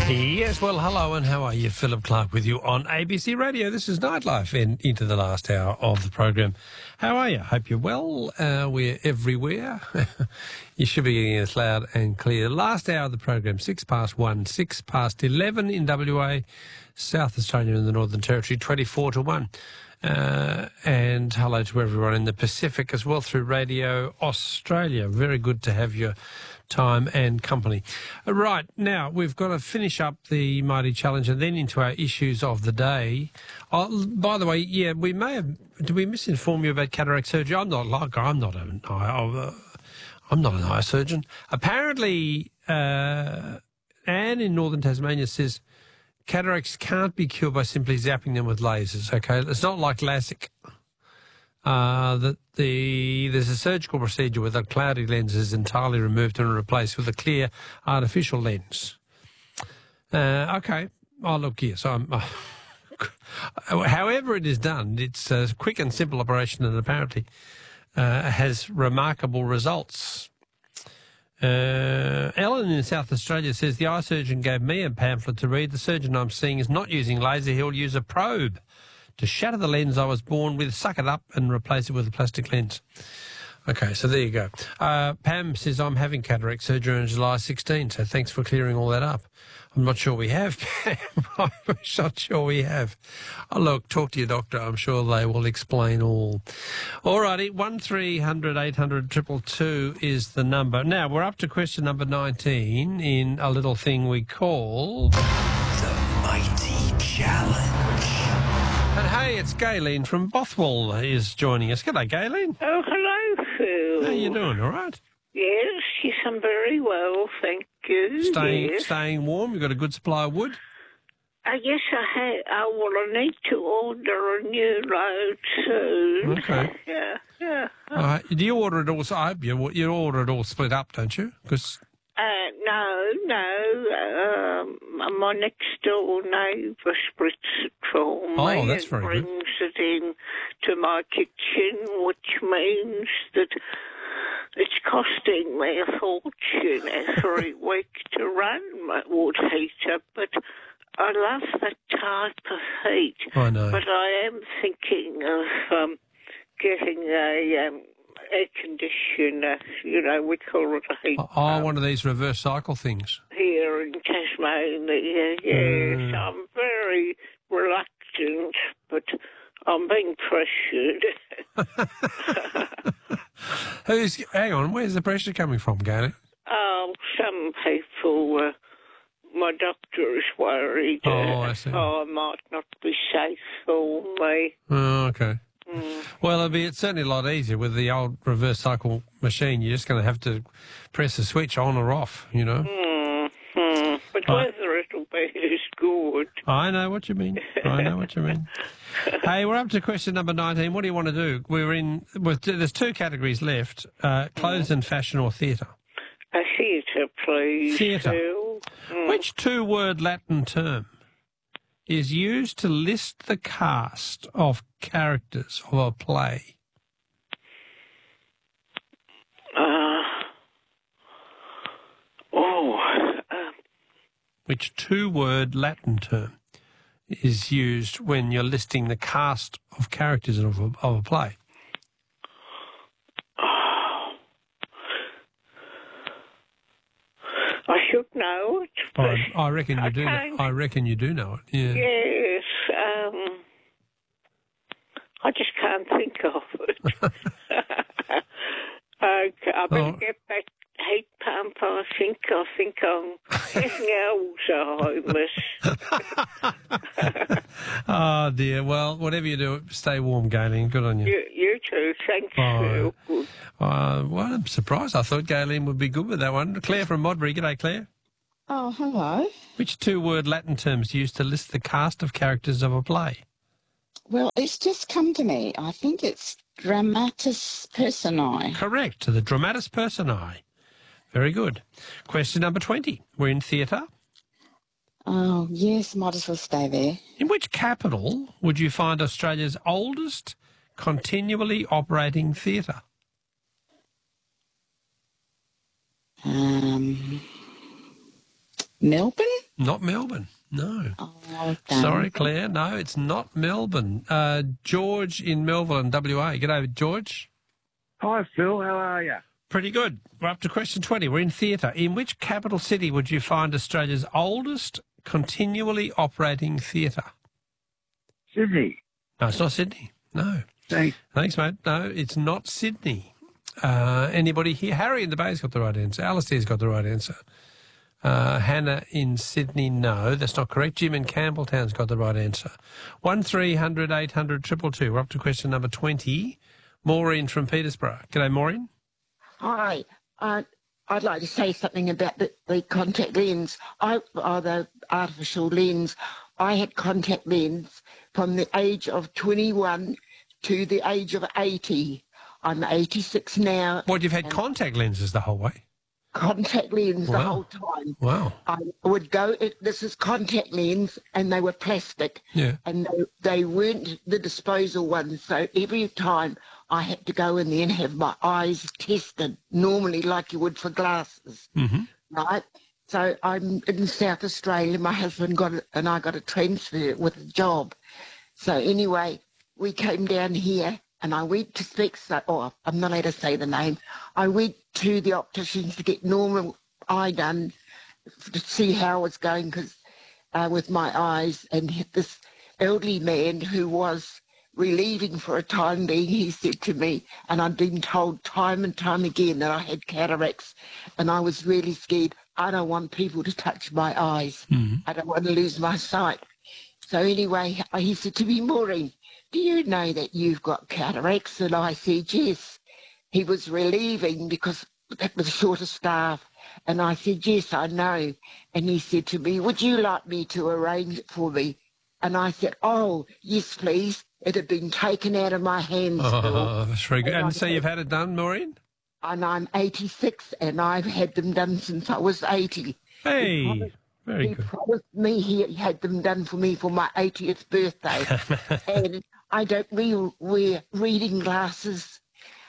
Yes, well, hello and how are you? Philip Clark with you on ABC Radio. This is Nightlife and into the last hour of the program. How are you? Hope you're well. We're everywhere. You should be getting us loud and clear. Last hour of the program, 1:06, 11 in WA, South Australia and the Northern Territory, 24 to 1. And hello to everyone in the Pacific as well through Radio Australia. Very good to have your time and company. Right, now we've got to finish up the Mighty Challenge and then into our issues of the day. By the way, yeah, we may have, did we misinform you about cataract surgery? I'm not an eye surgeon. Apparently, Anne in Northern Tasmania says cataracts can't be cured by simply zapping them with lasers, okay? It's not like LASIK. There's a surgical procedure where the cloudy lens is entirely removed and replaced with a clear artificial lens. Okay. Oh, look, yes. However it is done, it's a quick and simple operation and apparently has remarkable results. Ellen in South Australia says, the eye surgeon gave me a pamphlet to read. The surgeon I'm seeing is not using laser. He'll use a probe to shatter the lens I was born with, suck it up and replace it with a plastic lens. Okay, so there you go. Pam says, I'm having cataract surgery on July 16, so thanks for clearing all that up. I'm not sure we have, Pam. I'm not sure we have. Oh, look, talk to your doctor. I'm sure they will explain all. All righty, 1300 800 222 is the number. Now, we're up to question number 19 in a little thing we call The Mighty Challenge. And hey, it's Gayleen from Bothwell is joining us. G'day, Gayleen. Oh, hello, Phil. How you doing, all right? Yes, I'm very well, thank you. Staying warm? You got a good supply of wood? Yes, I have. Well, I need to order a new load soon. Okay. Yeah. Do you order it all? I hope you order it all split up, don't you? Because no. My next door neighbour splits it for me. Oh, that's very good. Brings it in to my kitchen, which means that it's costing me a fortune every week to run my wood heater, but I love that type of heat. I know. But I am thinking of getting a air conditioner, we call it a heat pump. one of these reverse cycle things. Here in Tasmania, yes. I'm very reluctant, but I'm being pressured. Hang on, where's the pressure coming from, Gayleen? Oh, some people, my doctor is worried. I see. I might not be safe for me. Oh, okay. Well, it's certainly a lot easier with the old reverse cycle machine. You're just going to have to press a switch on or off, But whether it'll be as good. I know what you mean. Hey, we're up to question number 19. What do you want to do? There's two categories left, clothes and fashion or theatre. A theatre, please. Theatre. Phil. Which two-word Latin term is used to list the cast of characters of a play? Which two-word Latin term is used when you're listing the cast of characters of a play? I should know it. But I reckon you do. I reckon you do know it. Yeah. Yes. I just can't think of it. Okay, I better get that heat pump. I think I'm getting Alzheimer's. Oh dear. Well, whatever you do, stay warm, Gayleen. Good on you. You too. Thanks, Phil. Good. Well, I'm surprised. I thought Gayleen would be good with that one. Claire from Modbury. G'day, Claire. Oh, hello. Which two-word Latin terms used to list the cast of characters of a play? Well, it's just come to me. I think it's dramatis personae. Correct. The dramatis personae. Very good. Question number 20. We're in theatre. Oh, yes, might as well stay there. In which capital would you find Australia's oldest continually operating theatre? Melbourne? Not Melbourne. No. Oh, damn. Sorry, Claire. No, it's not Melbourne. George in Melbourne, WA. G'day, George. Hi, Phil. How are you? Pretty good. We're up to question 20. We're in theatre. In which capital city would you find Australia's oldest continually operating theatre? Sydney. No, it's not Sydney. No. Thanks. Thanks, mate. No, it's not Sydney. Anybody here? Harry in the Bay's got the right answer. Alistair's got the right answer. Hannah in Sydney, no, that's not correct. Jim in Campbelltown's got the right answer. 1300 800 222. We're up to question number 20. Maureen from Petersburg. G'day, Maureen. Hi. I'd like to say something about the contact lens, or the artificial lens. I had contact lens from the age of 21 to the age of 80. I'm 86 now. What, you've had contact lenses the whole way? Contact lens the Wow. whole time. Wow. I would go, this is contact lens, and they were plastic. Yeah. And they weren't the disposal ones. So every time I had to go in there and have my eyes tested, normally like you would for glasses. Mm-hmm. Right? So I'm in South Australia. My husband got it, and I got a transfer with a job. So anyway, we came down here, and I went to I'm not allowed to say the name. I went to the opticians to get normal eye done to see how I was going with my eyes. And this elderly man who was relieving for a time being, he said to me, and I'd been told time and time again that I had cataracts, and I was really scared. I don't want people to touch my eyes. Mm-hmm. I don't want to lose my sight. So anyway, he said to me, Maureen, do you know that you've got cataracts? And I said, yes. He was relieving because that was short of staff. And I said, yes, I know. And he said to me, would you like me to arrange it for me? And I said, oh, yes, please. It had been taken out of my hands. Oh, that's very good. And And so you've had it done, Maureen? And I'm 86, and I've had them done since I was 80. Hey, very He good. promised me he had them done for me for my 80th birthday. And I don't wear reading glasses,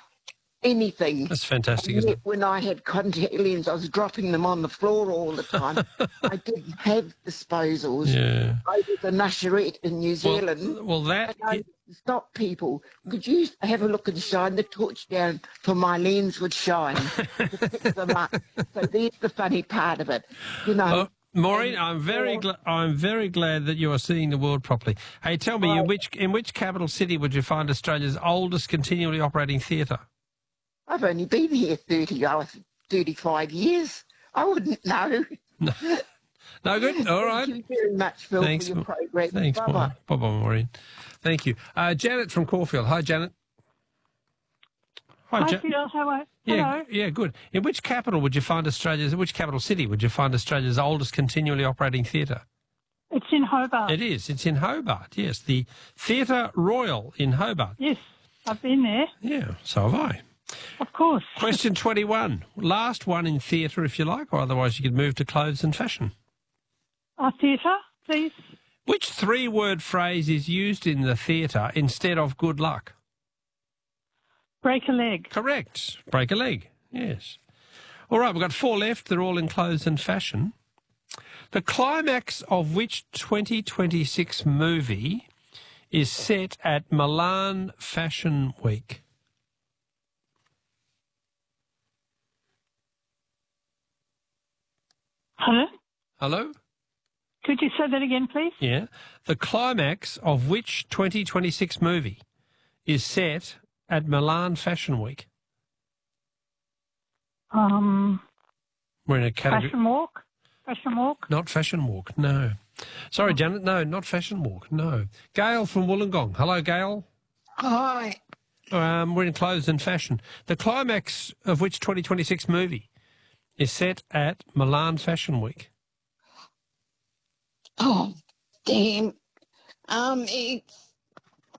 anything. That's fantastic, And isn't yet it? when I had contact lenses, I was dropping them on the floor all the time. I didn't have disposals. Yeah. I was a usherette in New Zealand. Well, that... And I stop people. Could you have a look and shine the torch down for my lens would shine to pick them up? So there's the funny part of it, you know. Oh, Maureen, I'm very glad that you are seeing the world properly. Hey, tell me, in which capital city would you find Australia's oldest continually operating theatre? I've only been here 35 years. I wouldn't know. No good. All right. Thank you very much, Phil, Thanks, for your program. Thanks, Bye-bye. Maureen. Bye-bye, Maureen. Thank you. Janet from Caulfield. Hi, Janet. Hi, Phil. How are you? Hello. Yeah, good. In which capital which capital city would you find Australia's oldest continually operating theatre? It's in Hobart. It is. It's in Hobart, yes. The Theatre Royal in Hobart. Yes, I've been there. Yeah, so have I. Of course. Question 21. Last one in theatre, if you like, or otherwise you could move to clothes and fashion. Theatre, please. Which three-word phrase is used in the theatre instead of good luck? Break a leg. Correct. Break a leg. Yes. All right, we've got 4 left. They're all in clothes and fashion. The climax of which 2026 movie is set at Milan Fashion Week? Hello? Hello? Could you say that again, please? Yeah. The climax of which 2026 movie is set at Milan Fashion Week? We're in a category. Fashion Walk? Fashion Walk? Not Fashion Walk, no. Sorry, Janet, no, not Fashion Walk, no. Gail from Wollongong. Hello, Gail. Hi. We're in clothes and fashion. The climax of which 2026 movie is set at Milan Fashion Week? Oh, damn. It's